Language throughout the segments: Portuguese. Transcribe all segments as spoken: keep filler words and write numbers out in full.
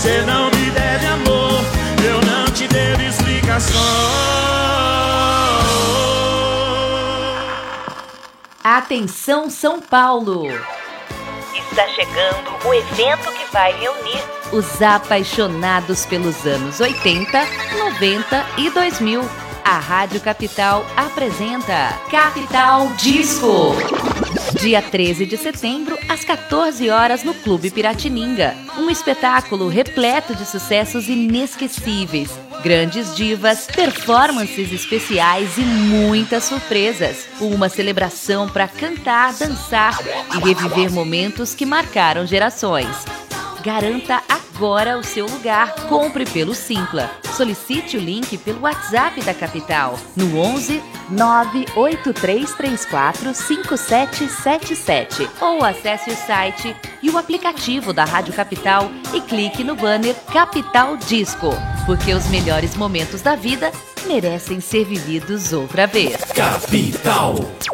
você não me deve amor, eu não te devo explicação. Atenção São Paulo! Está chegando o evento que vai reunir os apaixonados pelos anos oitenta, noventa e dois mil. A Rádio Capital apresenta Capital Disco. Dia treze de setembro, às quatorze horas, no Clube Piratininga. Um espetáculo repleto de sucessos inesquecíveis, grandes divas, performances especiais e muitas surpresas. Uma celebração para cantar, dançar e reviver momentos que marcaram gerações. Garanta agora o seu lugar. Compre pelo Simpla. Solicite o link pelo WhatsApp da Capital no onze, nove oito três três quatro, cinco sete sete sete ou acesse o site e o aplicativo da Rádio Capital e clique no banner Capital Disco, porque os melhores momentos da vida merecem ser vividos outra vez. Capital.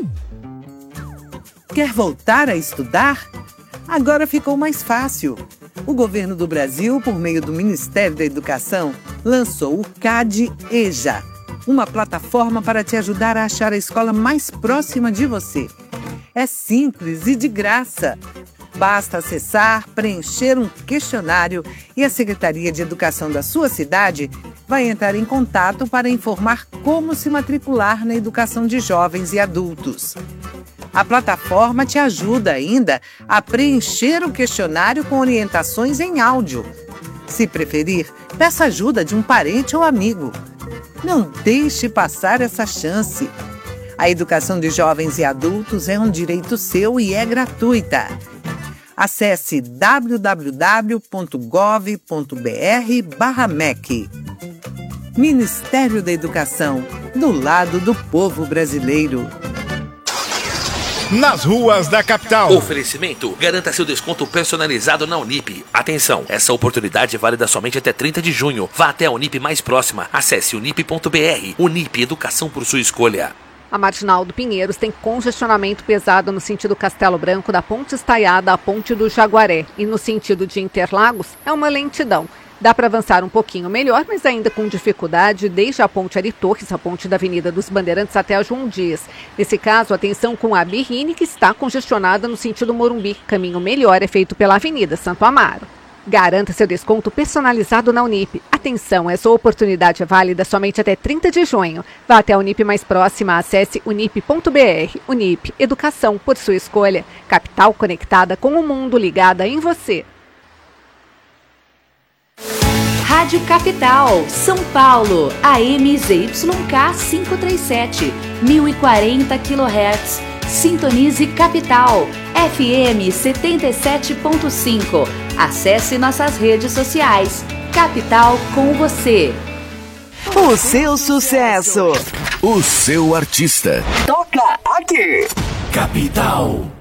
Quer voltar a estudar? Agora ficou mais fácil. O governo do Brasil, por meio do Ministério da Educação, lançou o CAD-EJA, uma plataforma para te ajudar a achar a escola mais próxima de você. É simples e de graça. Basta acessar, preencher um questionário e a Secretaria de Educação da sua cidade vai entrar em contato para informar como se matricular na educação de jovens e adultos. A plataforma te ajuda ainda a preencher o questionário com orientações em áudio. Se preferir, peça ajuda de um parente ou amigo. Não deixe passar essa chance. A educação de jovens e adultos é um direito seu e é gratuita. Acesse w w w ponto gov ponto b r barra M E C. Ministério da Educação, do lado do povo brasileiro. Nas ruas da capital. Oferecimento: garanta seu desconto personalizado na Unip. Atenção, essa oportunidade é válida somente até trinta de junho. Vá até a Unip mais próxima. Acesse unip ponto b r. Unip, educação por sua escolha. A Marginal do Pinheiros tem congestionamento pesado no sentido Castelo Branco, da Ponte Estaiada à Ponte do Jaguaré. E no sentido de Interlagos, é uma lentidão. Dá para avançar um pouquinho melhor, mas ainda com dificuldade, desde a Ponte Ari Torres, a ponte da Avenida dos Bandeirantes até a João Dias. Nesse caso, atenção com a Birrine, que está congestionada no sentido Morumbi. Caminho melhor é feito pela Avenida Santo Amaro. Garanta seu desconto personalizado na Unip. Atenção, essa oportunidade é válida somente até trinta de junho. Vá até a Unip mais próxima, acesse unip ponto b r. Unip, educação por sua escolha. Capital conectada com o mundo, ligada em você. Rádio Capital, São Paulo, A M Z Y K quinhentos e trinta e sete, mil e quarenta quilohertz. Sintonize Capital, F M setenta e sete ponto cinco. Acesse nossas redes sociais. Capital com você. O seu sucesso. O seu artista. Toca aqui. Capital.